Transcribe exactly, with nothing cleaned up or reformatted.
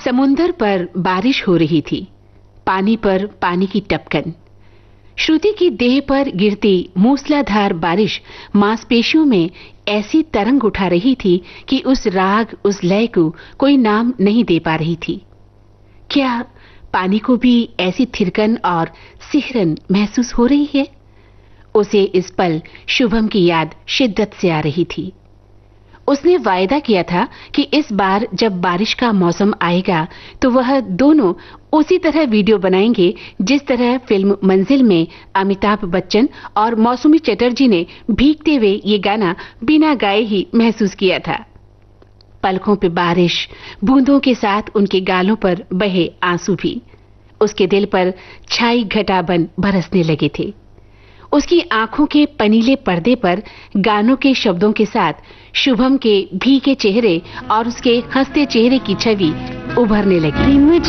समुंदर पर बारिश हो रही थी, पानी पर पानी की टपकन। श्रुति की देह पर गिरती मूसलाधार बारिश मांसपेशियों में ऐसी तरंग उठा रही थी कि उस राग, उस लय को कोई नाम नहीं दे पा रही थी। क्या पानी को भी ऐसी थिरकन और सिहरन महसूस हो रही है? उसे इस पल शुभम की याद शिद्दत से आ रही थी। उसने वायदा किया था कि इस बार जब बारिश का मौसम आएगा तो वह दोनों उसी तरह वीडियो बनाएंगे जिस तरह फिल्म मंजिल में अमिताभ बच्चन और मौसमी चटर्जी ने भीगते हुए ये गाना बिना गाए ही महसूस किया था। पलकों पे बारिश, बूंदों के साथ उनके गालों पर बहे आंसू भी उसके दिल पर छाई घटाबन बरसने लगे थे। उसकी आंखों के पनीले पर्दे पर गानों के शब्दों के साथ शुभम के भीगे चेहरे और उसके हंसते चेहरे की छवि उभरने लगी।